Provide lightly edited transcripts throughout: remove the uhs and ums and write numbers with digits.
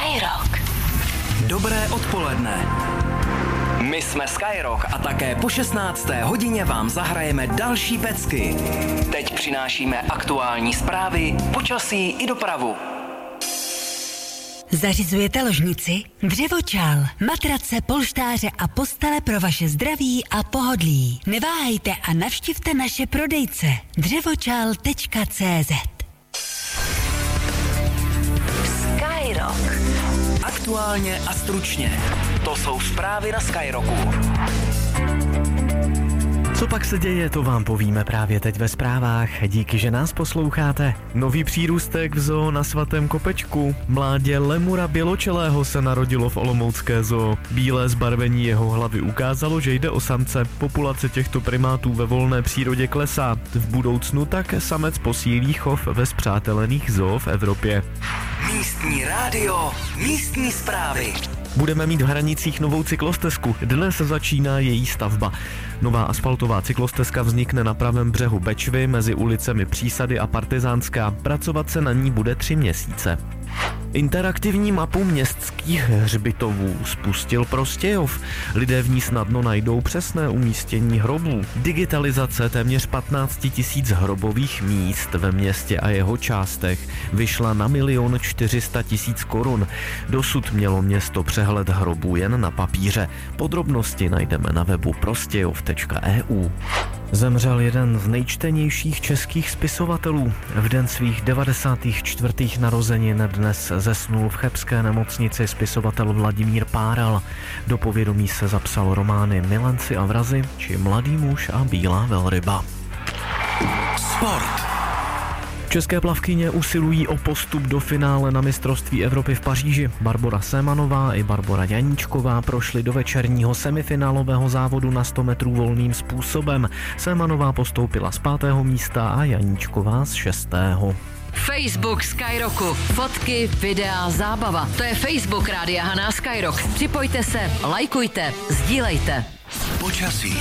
Skyrock. Dobré odpoledne. My jsme Skyrock a také po 16. hodině vám zahrajeme další pecky. Teď přinášíme aktuální zprávy, počasí i dopravu. Zařizujete ložnici? Dřevočal, matrace, polštáře a postele pro vaše zdraví a pohodlí. Neváhejte a navštivte naše prodejce dřevočal.cz. Skyrock. Aktuálně a stručně. To jsou zprávy na Skyrocku. Co pak se děje, to vám povíme právě teď ve zprávách. Díky, že nás posloucháte. Nový přírůstek v zoo na Svatém Kopečku. Mládě lemura běločelého se narodilo v olomoucké zoo. Bílé zbarvení jeho hlavy ukázalo, že jde o samce. Populace těchto primátů ve volné přírodě klesá. V budoucnu tak samec posílí chov ve spřátelených zoo v Evropě. Místní rádio, místní zprávy. Budeme mít v Hranicích novou cyklostezku. Dnes začíná její stavba. Nová asfaltová cyklostezka vznikne na pravém břehu Bečvy mezi ulicemi Přísady a Partizánská. Pracovat se na ní bude 3 měsíce. Interaktivní mapu městských hřbitovů spustil Prostějov. Lidé v ní snadno najdou přesné umístění hrobů. Digitalizace téměř 15 000 hrobových míst ve městě a jeho částech vyšla na 1 400 000 korun. Dosud mělo město přehled hrobů jen na papíře. Podrobnosti najdeme na webu prostějov.eu. Zemřel jeden z nejčtenějších českých spisovatelů. V den svých 94. narozenin dnes zesnul v chebské nemocnici spisovatel Vladimír Páral. Do povědomí se zapsal romány Milenci a vrazi či Mladý muž a bílá velryba. Sport. České plavkyně usilují o postup do finále na mistrovství Evropy v Paříži. Barbora Sémanová i Barbora Janíčková prošly do večerního semifinálového závodu na 100 metrů volným způsobem. Sémanová postoupila z 5. místa a Janíčková z 6. Facebook Skyrocku. Fotky, videa, zábava. To je Facebook Rádia Haná Skyrock. Připojte se, lajkujte, sdílejte. Počasí.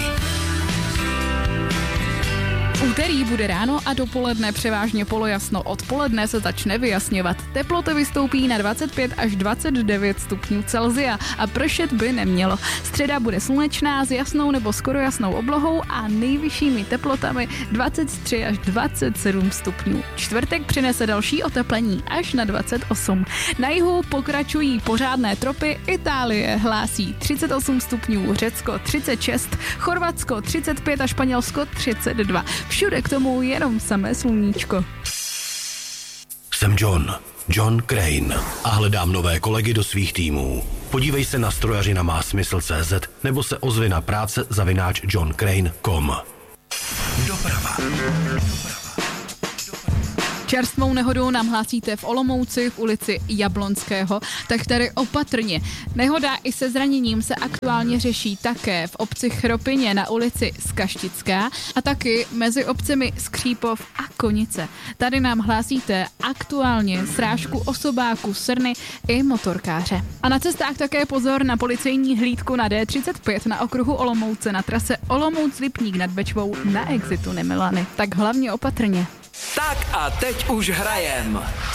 V úterý bude ráno a dopoledne převážně polojasno. Odpoledne se začne vyjasňovat. Teploty vystoupí na 25 až 29 stupňů Celsia a pršet by nemělo. Středa bude slunečná s jasnou nebo skoro jasnou oblohou a nejvyššími teplotami 23 až 27 stupňů. Čtvrtek přinese další oteplení až na 28. Na jihu pokračují pořádné tropy, Itálie hlásí 38 stupňů, Řecko 36, Chorvatsko 35 a Španělsko 32. Všude k tomu jenom samé sluníčko. Jsem John Crane a hledám nové kolegy do svých týmů. Podívej se na strojařina má smysl.cz nebo se ozvi na práce@johncrane.com. Doprava. Čerstvou nehodu nám hlásíte v Olomouci v ulici Jablonského, tak tady opatrně. Nehoda i se zraněním se aktuálně řeší také v obci Chropině na ulici Skaštická a taky mezi obcemi Skřípov a Konice. Tady nám hlásíte aktuálně srážku osobáku, srny i motorkáře. A na cestách také pozor na policejní hlídku na D35 na okruhu Olomouce na trase Olomouc-Lipník nad Bečvou na exitu Nemilany. Tak hlavně opatrně. Tak a teď už hrajem.